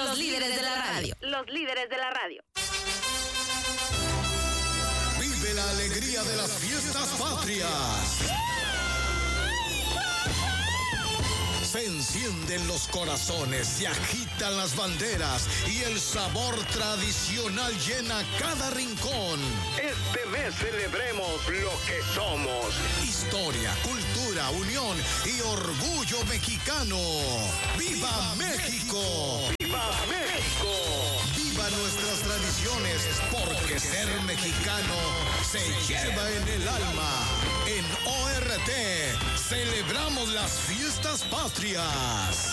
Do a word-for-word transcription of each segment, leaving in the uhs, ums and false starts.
Los líderes de la radio. Los líderes de la radio. Vive la alegría de las fiestas patrias. Se encienden los corazones, se agitan las banderas y el sabor tradicional llena cada rincón. Este mes celebremos lo que somos. Historia, cultura, unión y orgullo mexicano. ¡Viva México! ¡Viva México! ¡Viva nuestras tradiciones! Porque ser mexicano se lleva en el alma. En O R T celebramos las fiestas patrias.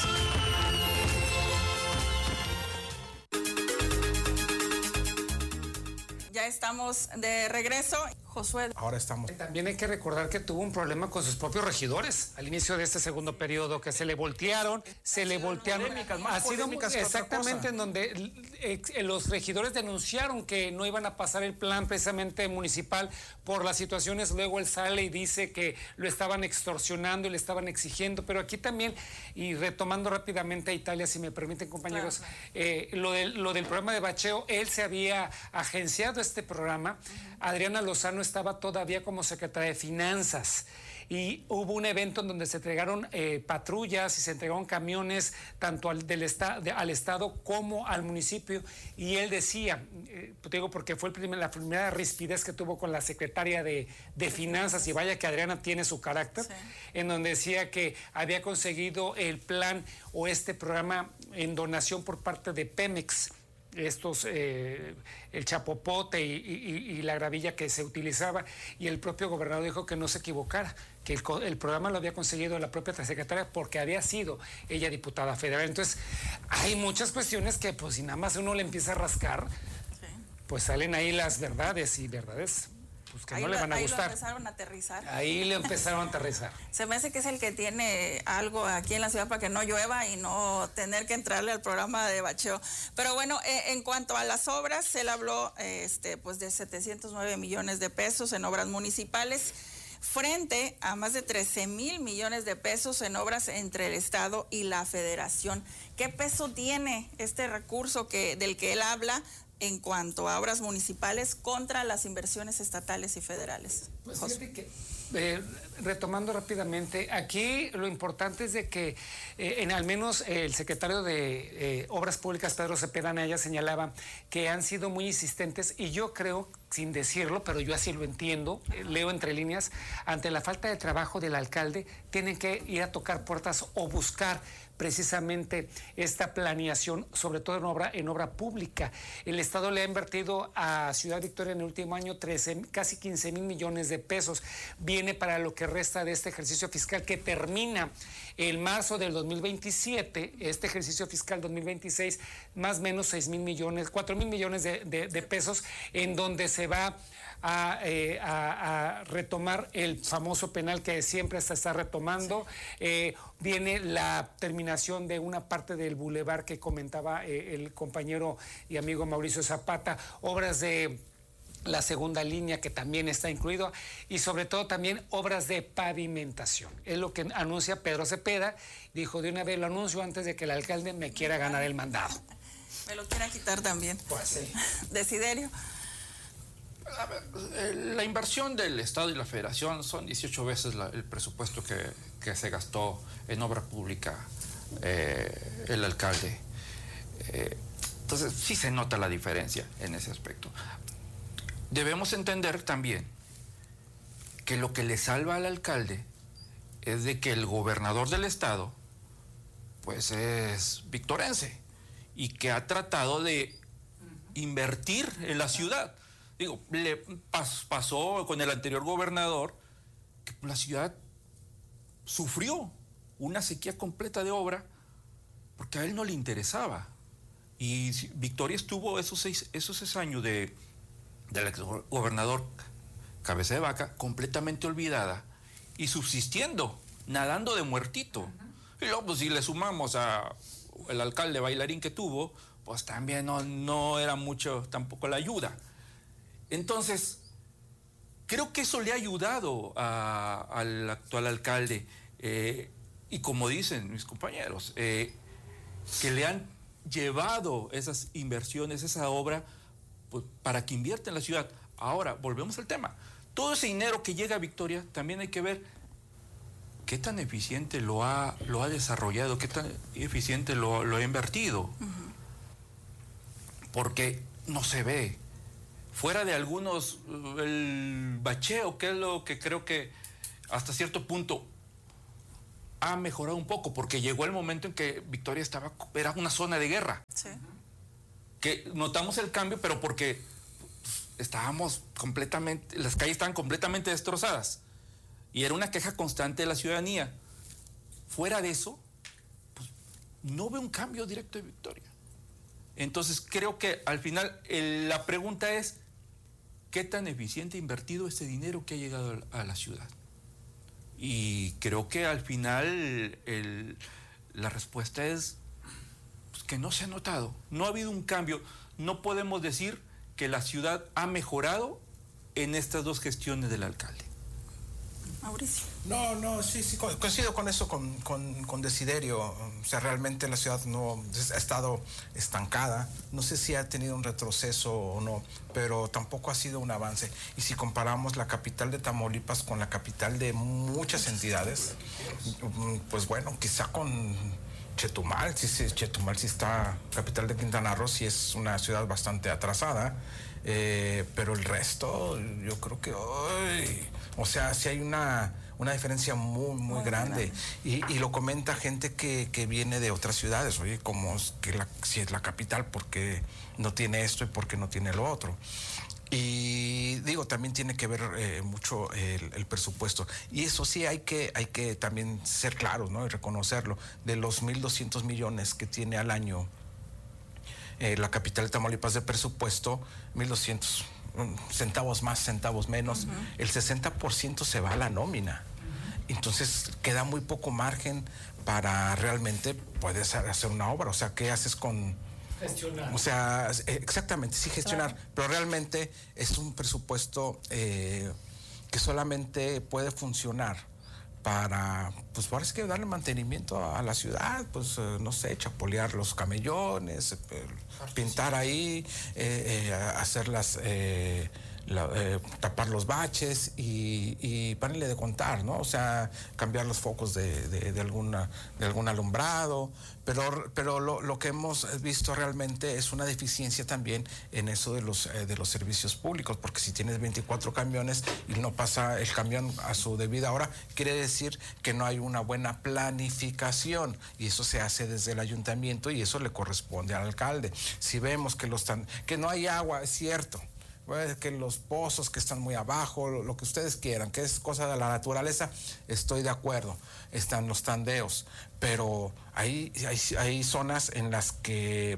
Ya estamos de regreso. Josué. Ahora estamos. También hay que recordar que tuvo un problema con sus propios regidores al inicio de este segundo periodo, que se le voltearon, se le voltearon. Ha sido exactamente en donde eh, los regidores denunciaron que no iban a pasar el plan precisamente municipal por las situaciones. Luego él sale y dice que lo estaban extorsionando y le estaban exigiendo. Pero aquí también, y retomando rápidamente a Italia, si me permiten, compañeros, claro. eh, lo, del, lo del programa de bacheo, él se había agenciado este programa. Uh-huh. Adriana Lozano estaba todavía como secretaria de Finanzas y hubo un evento en donde se entregaron eh, patrullas y se entregaron camiones tanto al, del esta, de, al Estado como al municipio, y él decía, eh, te digo porque fue el primer, la primera rispidez que tuvo con la secretaria de, de Finanzas, y vaya que Adriana tiene su carácter, sí. En donde decía que había conseguido el plan o este programa en donación por parte de Pemex, estos, eh, el chapopote y, y, y la gravilla que se utilizaba, y el propio gobernador dijo que no se equivocara, que el, el programa lo había conseguido la propia secretaria porque había sido ella diputada federal. Entonces hay muchas cuestiones que pues si nada más uno le empieza a rascar, sí. Pues salen ahí las verdades y verdades pues que ahí no lo, le van a ahí gustar. Ahí lo empezaron a aterrizar. Ahí le empezaron a aterrizar. Se me hace que es el que tiene algo aquí en la ciudad para que no llueva y no tener que entrarle al programa de bacheo. Pero bueno, eh, en cuanto a las obras, él habló eh, este, pues de setecientos nueve millones de pesos en obras municipales, frente a más de trece mil millones de pesos en obras entre el Estado y la Federación. ¿Qué peso tiene este recurso que, del que él habla en cuanto a obras municipales contra las inversiones estatales y federales? Pues fíjate que, eh, retomando rápidamente, aquí lo importante es de que eh, en al menos eh, el secretario de eh, Obras Públicas, Pedro Cepeda Anaya, señalaba que han sido muy insistentes, y yo creo, sin decirlo, pero yo así lo entiendo, eh, leo entre líneas, ante la falta de trabajo del alcalde, tienen que ir a tocar puertas o buscar precisamente esta planeación, sobre todo en obra, en obra pública. El Estado le ha invertido a Ciudad Victoria en el último año trece, casi quince mil millones de pesos. Viene para lo que resta de este ejercicio fiscal que termina en marzo del dos mil veintisiete, este ejercicio fiscal dos mil veintiséis, más o menos seis mil millones, cuatro mil millones de, de, de pesos, en donde se va a, eh, a, a retomar el famoso penal que siempre se está retomando. Eh, viene la terminación de una parte del bulevar que comentaba eh, el compañero y amigo Mauricio Zapata, obras de la segunda línea que también está incluido, y sobre todo también obras de pavimentación. Es lo que anuncia Pedro Cepeda. Dijo, de una vez lo anuncio antes de que el alcalde me quiera ganar el mandado. Me lo quiera quitar también. Pues sí. Desiderio. A ver, la inversión del Estado y la Federación son dieciocho veces la, el presupuesto que, que se gastó en obra pública eh, el alcalde. Eh, entonces sí se nota la diferencia en ese aspecto. Debemos entender también que lo que le salva al alcalde es de que el gobernador del estado pues es victorense y que ha tratado de invertir en la ciudad. Digo, le pas, pasó con el anterior gobernador que la ciudad sufrió una sequía completa de obra porque a él no le interesaba. Y Victoria estuvo esos seis, esos seis años de, del gobernador Cabeza de Vaca completamente olvidada y subsistiendo, nadando de muertito. Uh-huh. Y luego, pues, si le sumamos a el alcalde bailarín que tuvo, pues también no, no era mucho tampoco la ayuda. Entonces, creo que eso le ha ayudado a, al actual alcalde. Eh, y como dicen mis compañeros, eh, que le han llevado esas inversiones, esa obra, pues, para que invierta en la ciudad. Ahora, volvemos al tema. Todo ese dinero que llega a Victoria, también hay que ver qué tan eficiente lo ha, lo ha desarrollado, qué tan eficiente lo, lo ha invertido. Uh-huh. Porque no se ve. Fuera de algunos, el bacheo, que es lo que creo que hasta cierto punto ha mejorado un poco, porque llegó el momento en que Victoria estaba, era una zona de guerra. Sí. Que notamos el cambio, pero porque estábamos completamente, las calles estaban completamente destrozadas. Y era una queja constante de la ciudadanía. Fuera de eso, pues, no veo un cambio directo de Victoria. Entonces creo que al final el, la pregunta es, ¿qué tan eficiente ha invertido este dinero que ha llegado a la ciudad? Y creo que al final el, la respuesta es pues, que no se ha notado. No ha habido un cambio. No podemos decir que la ciudad ha mejorado en estas dos gestiones del alcalde. Mauricio. No, no, sí, sí, coincido con eso, con, con, con Desiderio. O sea, realmente la ciudad no ha estado estancada. No sé si ha tenido un retroceso o no, pero tampoco ha sido un avance. Y si comparamos la capital de Tamaulipas con la capital de muchas entidades, pues bueno, quizá con Chetumal, sí, sí, Chetumal sí está, capital de Quintana Roo, sí es una ciudad bastante atrasada. Eh, pero el resto, yo creo que, ay, o sea, sí hay una, una diferencia muy, muy, muy grande. grande. Y, y lo comenta gente que, que viene de otras ciudades, oye, como que la, si es la capital, ¿por qué no tiene esto y por qué no tiene lo otro? Y digo, también tiene que ver eh, mucho el, el presupuesto. Y eso sí hay que, hay que también ser claros, ¿no? Y reconocerlo. De los mil doscientos millones que tiene al año Eh, la capital de Tamaulipas de presupuesto, mil doscientos centavos más, centavos menos, uh-huh. El sesenta por ciento se va a la nómina. Uh-huh. Entonces queda muy poco margen para realmente poder hacer una obra. O sea, ¿qué haces con...? Gestionar. O sea, exactamente, sí gestionar, claro. Pero realmente es un presupuesto eh, que solamente puede funcionar para, pues parece que darle mantenimiento a, a la ciudad, pues eh, no sé, chapolear los camellones, eh, pintar ahí, eh, eh, hacer las, eh, la, eh, tapar los baches y, y párale de contar, ¿no? O sea, cambiar los focos de, de, de, alguna, de algún alumbrado, pero, pero lo, lo que hemos visto realmente es una deficiencia también en eso de los, eh, de los servicios públicos, porque si tienes veinticuatro camiones y no pasa el camión a su debida hora, quiere decir que no hay una buena planificación, y eso se hace desde el ayuntamiento y eso le corresponde al alcalde. Si vemos que, los tan, que no hay agua, es cierto, que los pozos que están muy abajo, lo, lo que ustedes quieran, que es cosa de la naturaleza, estoy de acuerdo, están los tandeos, pero hay, hay, hay zonas en las que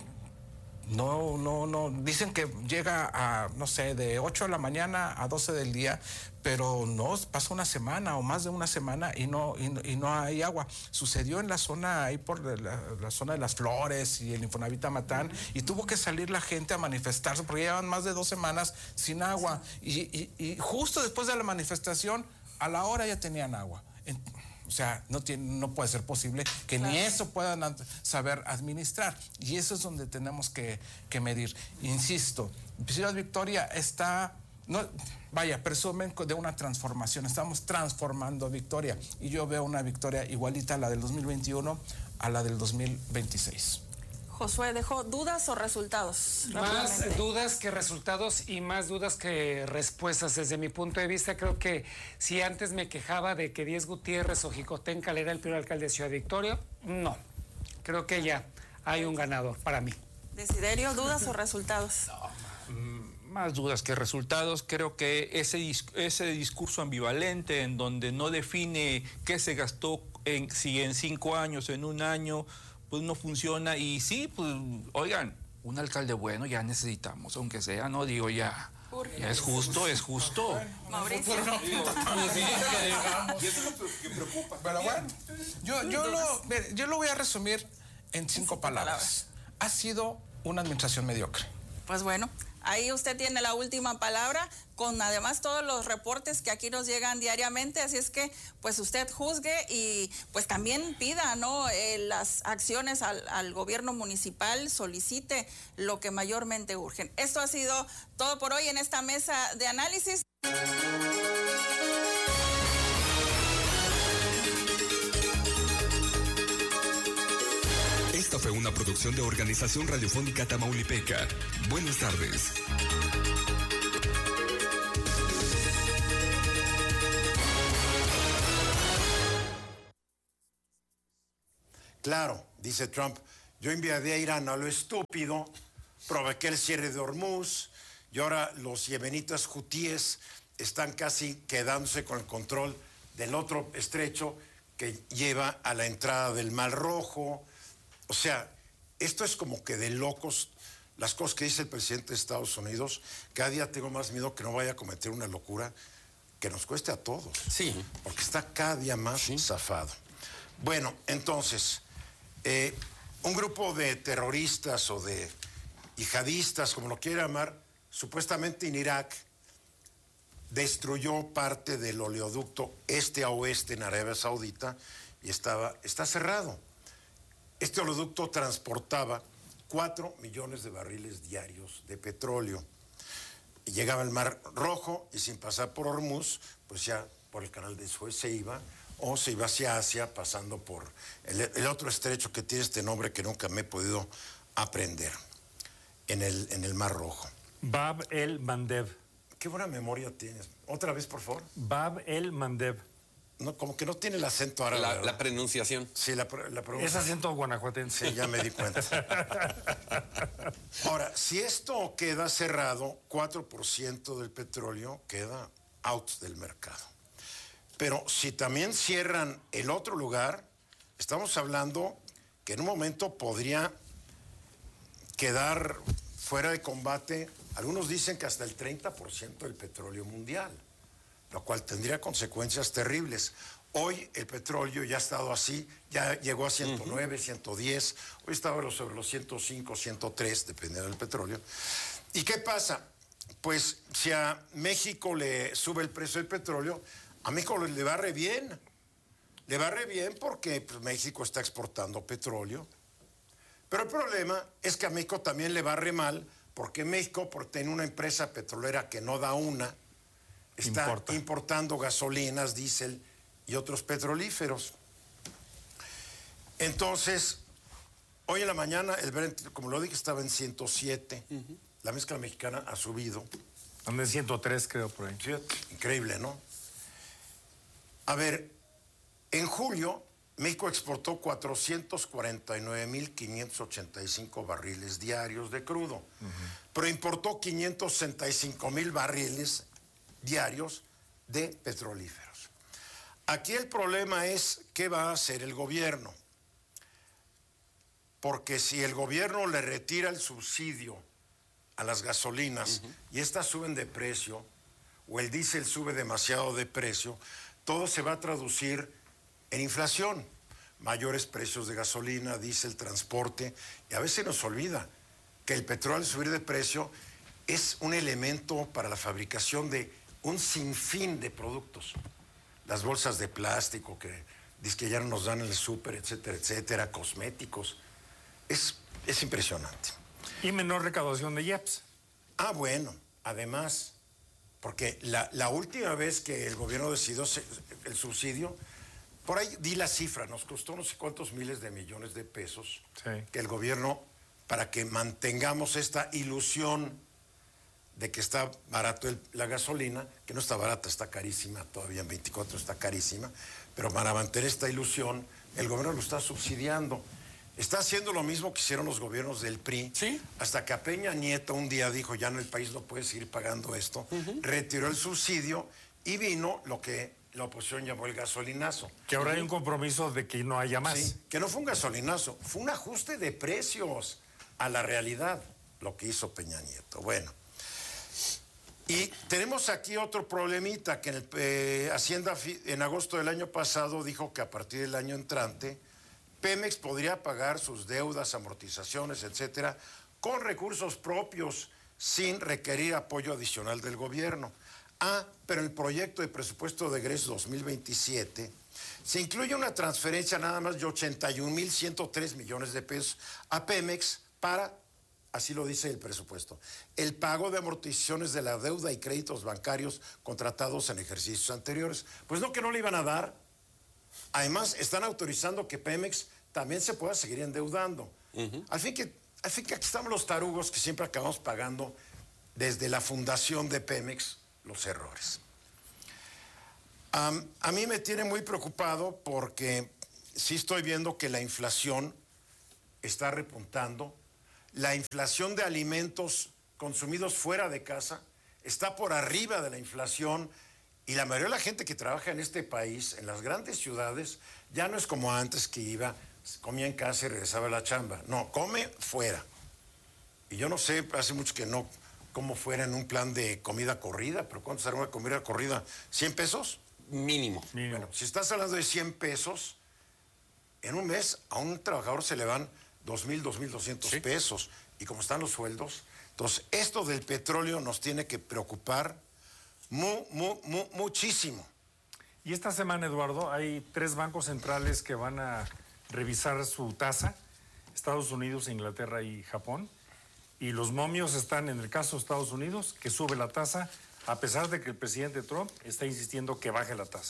no, no, no, dicen que llega a, no sé, de ocho de la mañana a doce del día, pero no, pasa una semana o más de una semana y no, y no, y no hay agua. Sucedió en la zona, ahí por la, la zona de las Flores y el Infonavit Amatán, y tuvo que salir la gente a manifestarse porque llevan más de dos semanas sin agua. Y, y, y justo después de la manifestación, a la hora ya tenían agua. En, O sea, no, tiene, no puede ser posible que claro. Ni eso puedan saber administrar. Y eso es donde tenemos que, que medir. Insisto, Ciudad Victoria está, no, vaya, presumen de una transformación. Estamos transformando Victoria. Y yo veo una Victoria igualita a la del dos mil veintiuno a la del dos mil veintiséis. Josué, ¿dejó dudas o resultados? Más dudas que resultados y más dudas que respuestas. Desde mi punto de vista, creo que si antes me quejaba de que Díez Gutiérrez o Jicotenca era el primer alcalde de Ciudad Victoria, no. Creo que ya hay un ganador para mí. Desiderio, ¿dudas o resultados? No, más dudas que resultados. Creo que ese, ese discurso ambivalente en donde no define qué se gastó, en, si en cinco años, en un año, pues no funciona. Y sí, pues, oigan, un alcalde bueno ya necesitamos, aunque sea, no digo ya, ya es justo, es justo. Mauricio. Y eso es lo que preocupa. Pero bueno, yo, yo, lo, yo lo voy a resumir en cinco palabras. Ha sido una administración mediocre. Pues bueno, Ahí usted tiene la última palabra, con además todos los reportes que aquí nos llegan diariamente, así es que pues usted juzgue y pues también pida, ¿no? Eh, las acciones al, al gobierno municipal, solicite lo que mayormente urgen. Esto ha sido todo por hoy en esta mesa de análisis. Esta fue una producción de Organización Radiofónica Tamaulipeca. Buenas tardes. Claro, dice Trump, yo invadí a Irán a lo estúpido, provoqué el cierre de Hormuz y ahora los yemenitas hutíes están casi quedándose con el control del otro estrecho que lleva a la entrada del Mar Rojo. O sea, esto es como que de locos, las cosas que dice el presidente de Estados Unidos. Cada día tengo más miedo que no vaya a cometer una locura que nos cueste a todos. Sí. Porque está cada día más sí. zafado. Bueno, entonces, eh, un grupo de terroristas o de yihadistas, como lo quiera llamar, supuestamente en Irak, destruyó parte del oleoducto este a oeste en Arabia Saudita y estaba, está cerrado. Este oleoducto transportaba cuatro millones de barriles diarios de petróleo. Y llegaba al Mar Rojo y sin pasar por Hormuz, pues ya por el canal de Suez se iba, o se iba hacia Asia pasando por el, el otro estrecho que tiene este nombre que nunca me he podido aprender, en el, en el Mar Rojo. Bab el Mandeb. Qué buena memoria tienes. Otra vez, por favor. Bab el Mandeb. No, como que no tiene el acento árabe. La, la pronunciación. Sí, la, la pronunciación. Es acento guanajuatense. Sí, ya me di cuenta. Ahora, si esto queda cerrado, cuatro por ciento del petróleo queda out del mercado. Pero si también cierran el otro lugar, estamos hablando que en un momento podría quedar fuera de combate. Algunos dicen que hasta el treinta por ciento del petróleo mundial, lo cual tendría consecuencias terribles. Hoy el petróleo ya ha estado así, ya llegó a ciento nueve, uh-huh. ciento diez, hoy estaba sobre los ciento cinco, ciento tres, dependiendo del petróleo. ¿Y qué pasa? Pues si a México le sube el precio del petróleo, a México le va re bien. Le va re bien porque pues, México está exportando petróleo. Pero el problema es que a México también le va re mal porque México, por tener una empresa petrolera que no da una, está Importa. importando gasolinas, diésel y otros petrolíferos. Entonces, hoy en la mañana, el Brent, como lo dije, estaba en ciento siete. Uh-huh. La mezcla mexicana ha subido. Anda en ciento tres, creo, por ahí. Sí, increíble, ¿no? A ver, en julio, México exportó cuatrocientos cuarenta y nueve mil quinientos ochenta y cinco barriles diarios de crudo, uh-huh. pero importó quinientos sesenta y cinco mil barriles diarios de petrolíferos. Aquí el problema es qué va a hacer el gobierno, porque si el gobierno le retira el subsidio a las gasolinas uh-huh. y estas suben de precio, o el diésel sube demasiado de precio, todo se va a traducir en inflación, mayores precios de gasolina, diésel, transporte, y a veces nos olvida que el petróleo al subir de precio es un elemento para la fabricación de un sinfín de productos. Las bolsas de plástico que dice que ya no nos dan en el súper, etcétera, etcétera, cosméticos. Es, es impresionante. Y menor recaudación de I E P S. Ah, bueno, además, porque la, la última vez que el gobierno decidió el subsidio, por ahí di la cifra, nos costó no sé cuántos miles de millones de pesos sí. que el gobierno, para que mantengamos esta ilusión de que está barato el, la gasolina, que no está barata, está carísima, todavía en veinticuatro está carísima, pero para mantener esta ilusión, el gobierno lo está subsidiando. Está haciendo lo mismo que hicieron los gobiernos del P R I, ¿sí? Hasta que a Peña Nieto un día dijo, ya no, el país no puede seguir pagando esto, uh-huh. retiró el subsidio y vino lo que la oposición llamó el gasolinazo. Que ahora hay un compromiso de que no haya más. Sí, que no fue un gasolinazo, fue un ajuste de precios a la realidad, lo que hizo Peña Nieto. Bueno, y tenemos aquí otro problemita, que en el, eh, Hacienda en agosto del año pasado dijo que a partir del año entrante, Pemex podría pagar sus deudas, amortizaciones, etcétera, con recursos propios sin requerir apoyo adicional del gobierno. Ah, pero en el proyecto de presupuesto de egreso dos mil veintisiete se incluye una transferencia nada más de ochenta y un mil ciento tres millones de pesos a Pemex para, así lo dice el presupuesto, el pago de amortizaciones de la deuda y créditos bancarios contratados en ejercicios anteriores. Pues no, que no le iban a dar. Además, están autorizando que Pemex también se pueda seguir endeudando. Uh-huh. Al fin que, al fin que aquí estamos los tarugos que siempre acabamos pagando desde la fundación de Pemex los errores. Um, a mí me tiene muy preocupado porque sí estoy viendo que la inflación está repuntando. La inflación de alimentos consumidos fuera de casa está por arriba de la inflación y la mayoría de la gente que trabaja en este país, en las grandes ciudades, ya no es como antes que iba, comía en casa y regresaba a la chamba. No, come fuera. Y yo no sé, hace mucho que no como fuera en un plan de comida corrida, pero ¿cuánto será una comida corrida? ¿cien pesos? Mínimo. Mínimo. Bueno, si estás hablando de cien pesos, en un mes a un trabajador se le van dos mil, dos mil doscientos ¿Sí? pesos. Y como están los sueldos, entonces esto del petróleo nos tiene que preocupar mu, mu, mu, muchísimo. Y esta semana, Eduardo, hay tres bancos centrales que van a revisar su tasa, Estados Unidos, Inglaterra y Japón. Y los momios están, en el caso de Estados Unidos, que sube la tasa, a pesar de que el presidente Trump está insistiendo que baje la tasa.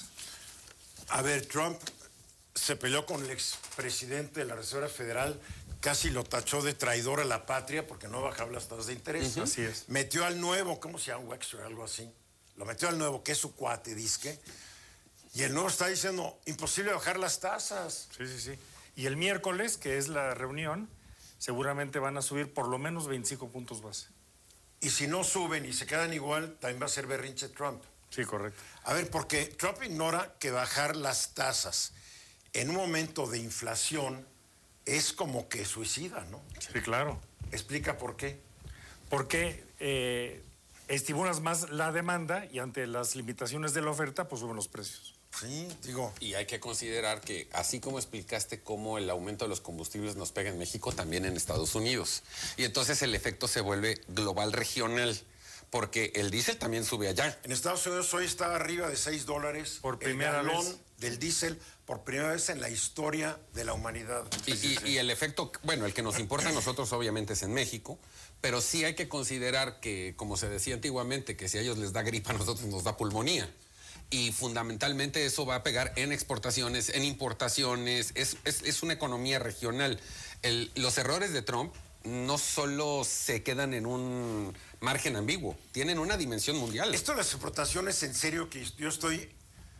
A ver, Trump se peleó con el expresidente de la Reserva Federal, casi lo tachó de traidor a la patria porque no bajaba las tasas de interés. Uh-huh. Así es. Metió al nuevo, ¿cómo se llama? Wexler, algo así. Lo metió al nuevo, que es su cuate, disque. Y el nuevo está diciendo, imposible bajar las tasas. Sí, sí, sí. Y el miércoles, que es la reunión, seguramente van a subir por lo menos veinticinco puntos base. Y si no suben y se quedan igual, también va a ser berrinche Trump. Sí, correcto. A ver, porque Trump ignora que bajar las tasas en un momento de inflación es como que suicida, ¿no? Sí, claro. Explica por qué. Porque eh, estimulas más la demanda y ante las limitaciones de la oferta, pues suben los precios. Sí, digo. Y hay que considerar que, así como explicaste cómo el aumento de los combustibles nos pega en México, también en Estados Unidos. Y entonces el efecto se vuelve global regional, porque el diésel también sube allá. En Estados Unidos hoy está arriba de seis dólares por primera el galón vez del diésel, por primera vez en la historia de la humanidad. Y, y, y el efecto, bueno, el que nos importa a nosotros obviamente es en México, pero sí hay que considerar que, como se decía antiguamente, que si a ellos les da gripa, a nosotros nos da pulmonía. Y fundamentalmente eso va a pegar en exportaciones, en importaciones, es, es, es una economía regional. El, los errores de Trump no solo se quedan en un margen ambiguo, tienen una dimensión mundial. Esto de las exportaciones, en serio que yo estoy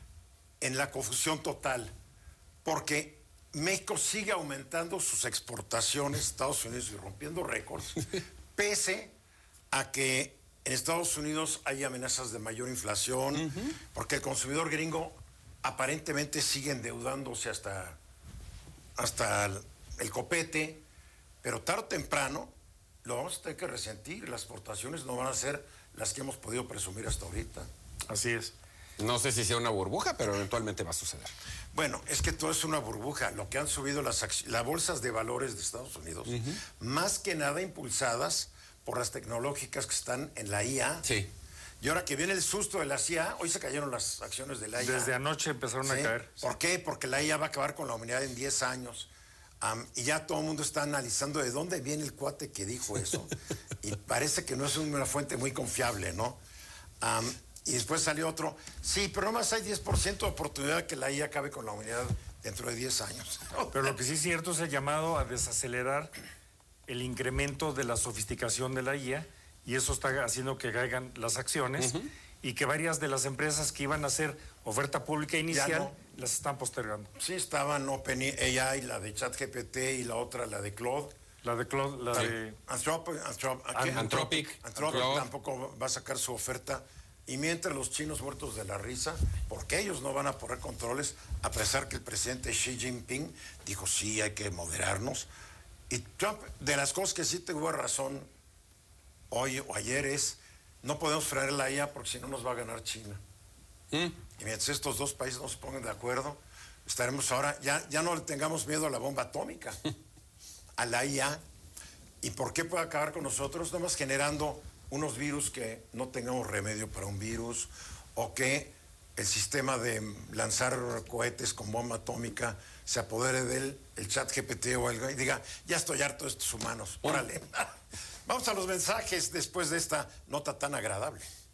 en la confusión total, porque México sigue aumentando sus exportaciones a Estados Unidos y rompiendo récords, pese a que en Estados Unidos hay amenazas de mayor inflación, uh-huh. porque el consumidor gringo aparentemente sigue endeudándose hasta, hasta el, el copete, pero tarde o temprano lo vamos a tener que resentir. Las exportaciones no van a ser las que hemos podido presumir hasta ahorita. Así es. No sé si sea una burbuja, pero eventualmente va a suceder. Bueno, es que todo es una burbuja. Lo que han subido las, las bolsas de valores de Estados Unidos, uh-huh. más que nada impulsadas por las tecnológicas que están en la I A. Sí. Y ahora que viene el susto de la I A, hoy se cayeron las acciones de la I A. Desde anoche empezaron ¿Sí? a caer. ¿Por qué? Porque la I A va a acabar con la humanidad en diez años. Um, y ya todo el mundo está analizando de dónde viene el cuate que dijo eso. Y parece que no es una fuente muy confiable, ¿no? Um, y después salió otro. Sí, pero nomás hay diez por ciento de oportunidad de que la I A acabe con la humanidad dentro de diez años. Pero lo que sí es cierto es el llamado a desacelerar el incremento de la sofisticación de la I A, y eso está haciendo que caigan las acciones, uh-huh. y que varias de las empresas que iban a hacer oferta pública inicial no. las están postergando. Sí, estaban OpenAI, la de ChatGPT, y la otra, la de Claude. La de Claude, la sí. de... Anthropic. Anthropic, Anthropic, Anthropic tampoco va a sacar su oferta. Y mientras los chinos muertos de la risa, porque ellos no van a poner controles, a pesar que el presidente Xi Jinping dijo, sí, hay que moderarnos. Y Trump, de las cosas que sí tuvo razón hoy o ayer es, no podemos frenar la I A porque si no nos va a ganar China. ¿Mm? Y mientras estos dos países no se pongan de acuerdo, estaremos ahora, ya, ya no le tengamos miedo a la bomba atómica, a la I A. ¿Y por qué puede acabar con nosotros? Nomás generando unos virus que no tengamos remedio para un virus, o que el sistema de lanzar cohetes con bomba atómica se apodere de él, el chat G P T o algo, y diga, ya estoy harto de estos humanos, órale. Vamos a los mensajes después de esta nota tan agradable.